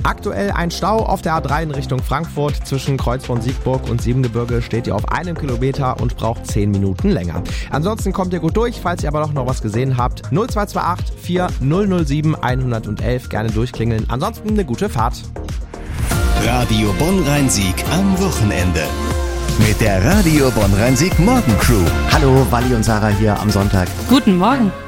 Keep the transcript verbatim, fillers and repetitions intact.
Aktuell ein Stau auf der A drei in Richtung Frankfurt. Zwischen Kreuzborn-Siegburg und Siebengebirge steht ihr auf einem Kilometer und braucht zehn Minuten länger. Ansonsten kommt ihr gut durch, falls ihr aber doch noch was gesehen habt. null zwei zwei acht vier null null sieben eins eins eins gerne durchklingeln. Ansonsten eine gute Fahrt. Radio Bonn-Rhein-Sieg am Wochenende. Mit der Radio Bonn-Rhein-Sieg Morgencrew. Hallo, Wally und Sarah hier am Sonntag. Guten Morgen.